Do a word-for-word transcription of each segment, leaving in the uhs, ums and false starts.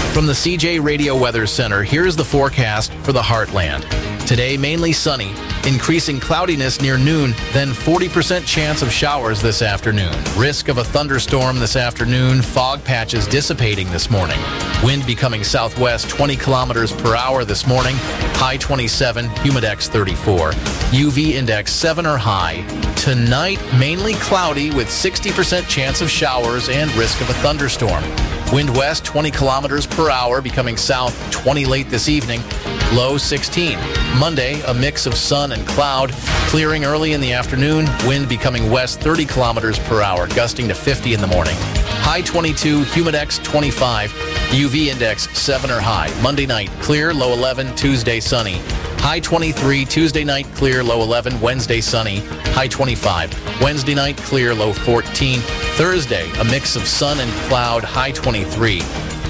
From the C J Radio Weather Center, here's the forecast for the Heartland. Today, mainly sunny, increasing cloudiness near noon, then forty percent chance of showers this afternoon. Risk of a thunderstorm this afternoon, fog patches dissipating this morning. Wind becoming southwest twenty kilometers per hour this morning, high twenty-seven, humidex thirty-four. U V index seven or high. Tonight, mainly cloudy with sixty percent chance of showers and risk of a thunderstorm. Wind west twenty kilometers per hour, becoming south twenty late this evening, low sixteen. Monday, a mix of sun and cloud, clearing early in the afternoon, wind becoming west thirty kilometers per hour, gusting to fifty in the morning. High twenty-two, humidex twenty-five, U V index seven or high. Monday night, clear, low eleven, Tuesday sunny. High twenty-three, Tuesday night, clear, low eleven, Wednesday sunny, high twenty-five. Wednesday night, clear, low fourteen. Thursday, a mix of sun and cloud, high twenty-three.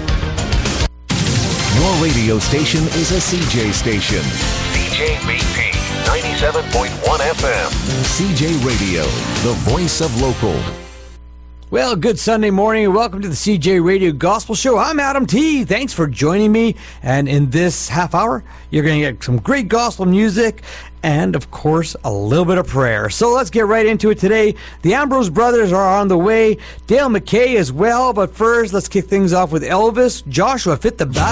Your radio station is a C J station. C J B P ninety-seven point one F M. C J Radio, the voice of local. Well, good Sunday morning and welcome to the C J Radio Gospel Show. I'm Adam T. Thanks for joining me. And in this half hour, you're going to get some great gospel music and, of course, a little bit of prayer. So let's get right into it today. The Ambrose Brothers are on the way. Dale McKay as well. But first, let's kick things off with Elvis. Joshua Fit the Battle.